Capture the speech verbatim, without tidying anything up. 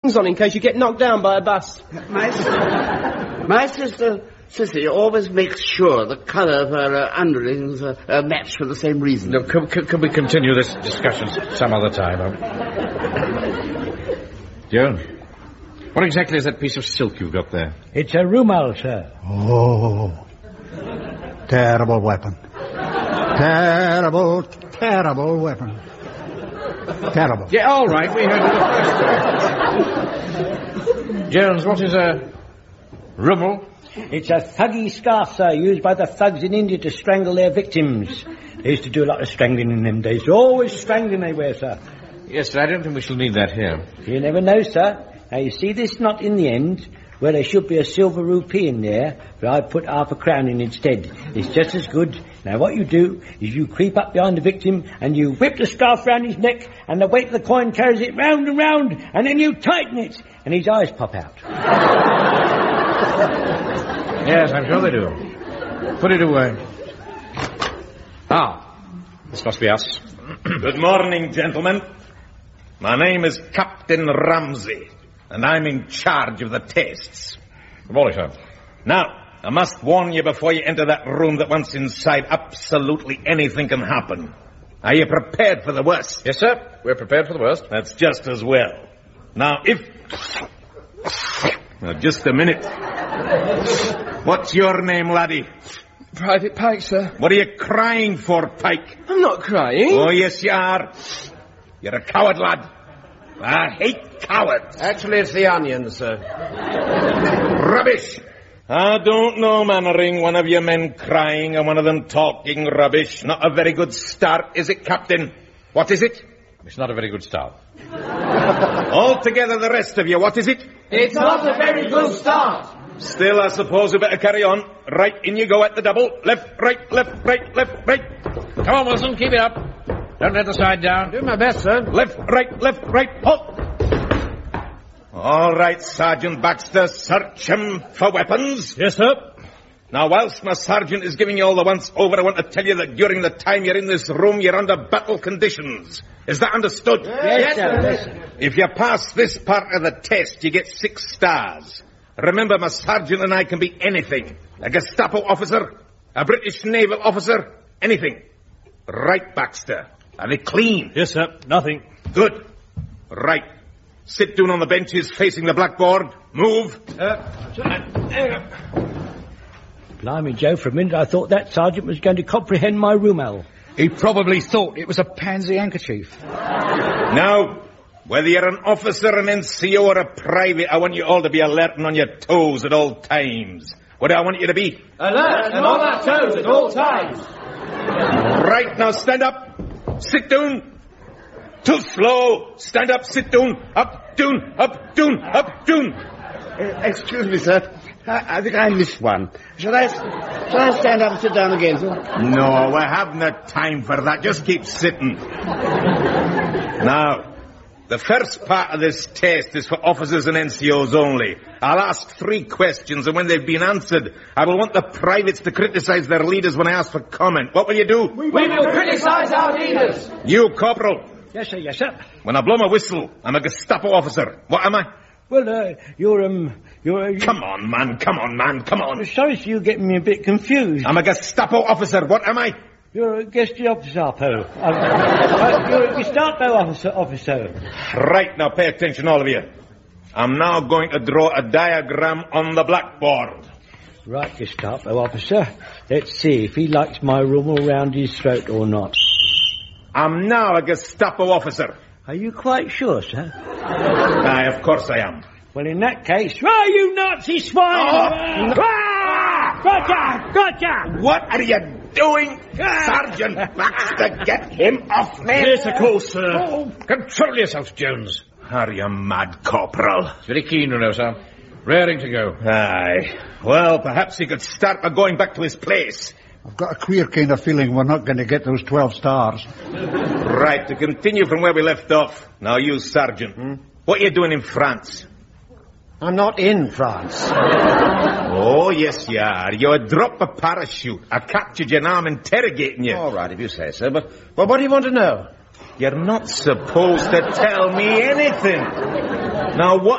buttons on in case you get knocked down by a bus. My, my sister, Sissy, always makes sure the colour of her uh, underlings uh, uh, match for the same reason. No, can, can, can we continue this discussion some other time? Um, Joan, what exactly is that piece of silk you've got there? It's a rumal, sir. Oh, terrible weapon. Terrible, terrible weapon. Terrible. Yeah, all right, we heard it. Jones, what is a rummel? It's a thuggy scarf, sir, used by the thugs in India to strangle their victims. They used to do a lot of strangling in them days. Always strangling they wear, sir. Yes, I don't think we shall need that here. You never know, sir. Now, you see this knot in the end? Well, there should be a silver rupee in there, but I put half a crown in instead. It's just as good. Now, what you do is you creep up behind the victim and you whip the scarf round his neck, and the weight of the coin carries it round and round, and then you tighten it, and his eyes pop out. Yes, I'm sure they do. Put it away. Ah, this must be us. Good morning, gentlemen. My name is Captain Ramsey, and I'm in charge of the tastes. Good morning, sir. Now, I must warn you before you enter that room that once inside, absolutely anything can happen. Are you prepared for the worst? Yes, sir. We're prepared for the worst. That's just as well. Now, if... Now, just a minute. What's your name, laddie? Private Pike, sir. What are you crying for, Pike? I'm not crying. Oh, yes, you are. You're a coward, lad. I hate cowards. Actually, it's the onions, sir. Rubbish. I don't know, Mannering. One of you men crying and one of them talking rubbish. Not a very good start, is it, Captain? What is it? It's not a very good start. All together, the rest of you, what is it? It's not a very good start. Still, I suppose we better carry on. Right, in you go at the double. Left, right, left, right, left, right. Come on, Wilson, keep it up. Don't let the side down. Do my best, sir. Left, right, left, right, halt. All right, Sergeant Baxter, search him for weapons. Yes, sir. Now, whilst my sergeant is giving you all the once over, I want to tell you that during the time you're in this room, you're under battle conditions. Is that understood? Yes, sir. Yes, sir. If you pass this part of the test, you get six stars. Remember, my sergeant and I can be anything. A Gestapo officer, a British naval officer, anything. Right, Baxter. Are they clean? Yes, sir. Nothing. Good. Right. Sit down on the benches facing the blackboard. Move. Uh, Blimey, Joe, for a minute I thought that sergeant was going to comprehend my rumal. He probably thought it was a pansy handkerchief. Now, whether you're an officer, an N C O, or a private, I want you all to be alert and on your toes at all times. What do I want you to be? Alert and on our toes at all times. Right, now stand up. Sit down. Too slow. Stand up, sit down. Up, down, up, down, up, down. Uh, excuse me, sir. I, I think I missed one. Shall I, shall I stand up and sit down again, sir? No, we haven't the time for that. Just keep sitting. Now, the first part of this test is for officers and N C Os only. I'll ask three questions, and when they've been answered, I will want the privates to criticize their leaders when I ask for comment. What will you do? We will criticize our leaders. You, Corporal. Yes, sir, yes, sir. When I blow my whistle, I'm a Gestapo officer. What am I? Well, uh, you're, um, you're... Uh, Come on, man, come on, man, come on. Sorry for you getting me a bit confused. I'm a Gestapo officer. What am I? You're a Gestapo. Uh, uh, you're a Gestapo officer, officer. Right, now pay attention, all of you. I'm now going to draw a diagram on the blackboard. Right, Gestapo officer. Let's see if he likes my rummel round his throat or not. I'm now a Gestapo officer. Are you quite sure, sir? Aye, of course I am. Well, in that case, try you Nazi swine! Oh. Ah! Gotcha! Gotcha! What are you doing? Sergeant Baxter, get him off me! Yes, of course, sir. Oh, control yourself, Jones. Are you mad, Corporal? It's very keen, you know, sir. Raring to go. Aye. Well, perhaps he could start by going back to his place. I've got a queer kind of feeling we're not going to get those twelve stars. Right, to continue from where we left off. Now, you, Sergeant, hmm? What are you doing in France? I'm not in France. Oh, yes, you are. You dropped a parachute. I captured you, now I'm interrogating you. All right, if you say so, but, well, what do you want to know? You're not supposed to tell me anything. Now, what